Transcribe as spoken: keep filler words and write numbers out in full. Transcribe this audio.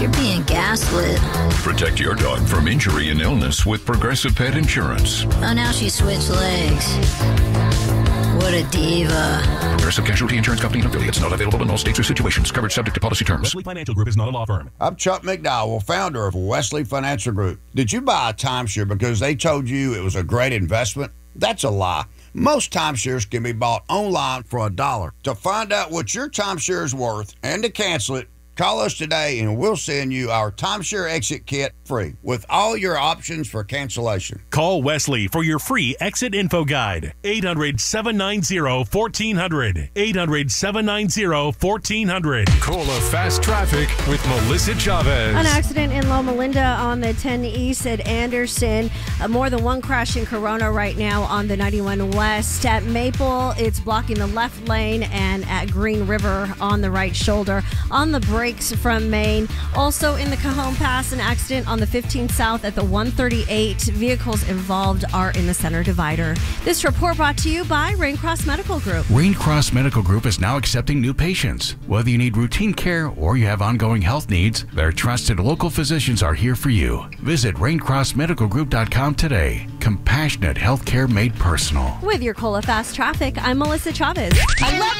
You're being gaslit. Protect your dog from injury and illness with Progressive Pet Insurance. Oh, now she switched legs. What a diva. Progressive Casualty Insurance Company and affiliates. Not available in all states or situations. Coverage subject to policy terms. Wesley Financial Group is not a law firm. I'm Chuck McDowell, founder of Wesley Financial Group. Did you buy a timeshare because they told you it was a great investment? That's a lie. Most timeshares can be bought online for a dollar. To find out what your timeshare is worth and to cancel it, call us today and we'll send you our timeshare exit kit free with all your options for cancellation. Call Wesley for your free exit info guide. eight hundred, seven nine zero, one four zero zero. eight hundred, seven nine zero, one four zero zero. Cola Fast Traffic with Melissa Chavez. An accident in Loma Linda on the ten East at Anderson. Uh, more than one crash in Corona right now on the ninety-one West. At Maple, it's blocking the left lane, and at Green River on the right shoulder. On the brakes from Maine. Also in the Cajon Pass, an accident on the fifteen South at the one thirty-eight. Vehicles involved are in the center divider. This report brought to you by Raincross Medical Group. Raincross Medical Group is now accepting new patients. Whether you need routine care or you have ongoing health needs, their trusted local physicians are here for you. Visit raincross medical group dot com today. Compassionate healthcare made personal. With your Cola Fast Traffic, I'm Melissa Chavez. I love